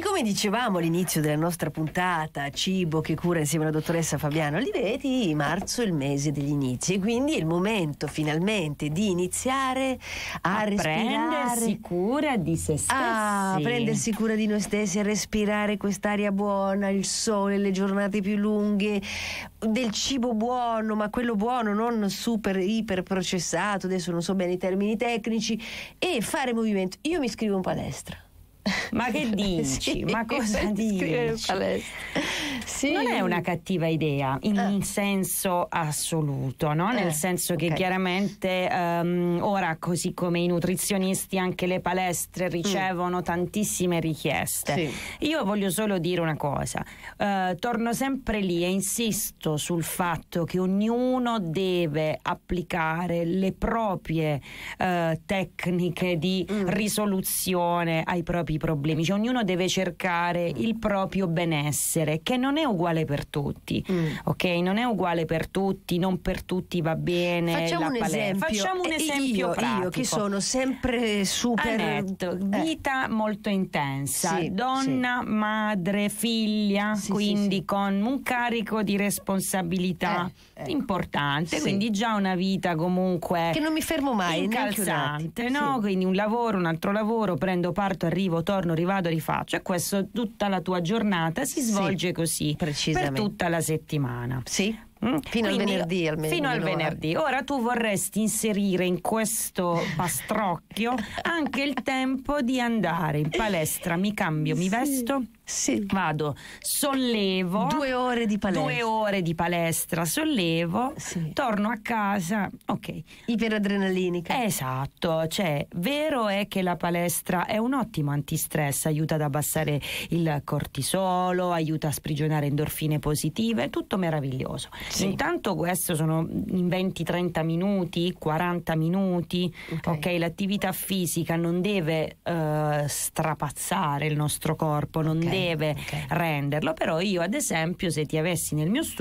come dicevamo all'inizio della nostra puntata, cibo che cura insieme alla dottoressa Fabiana Olivetti, marzo è il mese degli inizi e quindi è il momento finalmente di iniziare a respirare, prendersi cura di se stessi, a prendersi cura di noi stessi, a respirare quest'aria buona, il sole, le giornate più lunghe, del cibo buono, ma quello buono non super iper processato, adesso non so bene i termini tecnici, e fare movimento. Io mi iscrivo in palestra. Ma che dici? Sì, ma cosa dici? Sì. Non è una cattiva idea in senso assoluto, no? Nel senso che chiaramente ora, così come i nutrizionisti, anche le palestre ricevono tantissime richieste. Sì. Io voglio solo dire una cosa, torno sempre lì e insisto sul fatto che ognuno deve applicare le proprie tecniche di risoluzione ai propri problemi, cioè ognuno deve cercare il proprio benessere, che non è uguale per tutti, ok? Non è uguale per tutti, non per tutti va bene. Facciamo un esempio pratico. Io che sono sempre super vita molto intensa, sì, donna, madre, figlia, sì, quindi sì. con un carico di responsabilità importante, quindi già una vita comunque che non mi fermo mai, incalzante, no? Sì. Quindi un lavoro, un altro lavoro, prendo, parto, arrivo, torno, rivado, rifaccio, e questo tutta la tua giornata si svolge così per tutta la settimana. Sì. Fino al venerdì almeno. Fino al venerdì. Ora tu vorresti inserire in questo pastrocchio anche il tempo di andare in palestra, mi cambio, mi vesto, vado, sollevo 2 ore di palestra. 2 ore di palestra, sollevo, torno a casa, ok. Iperadrenalinica. Esatto, cioè vero è che la palestra è un ottimo antistress, aiuta ad abbassare il cortisolo, aiuta a sprigionare endorfine positive, tutto meraviglioso. Intanto questo sono in 20-30 minuti, 40 minuti, ok? L'attività fisica non deve strapazzare il nostro corpo, non deve renderlo, però io ad esempio se ti avessi nel mio studio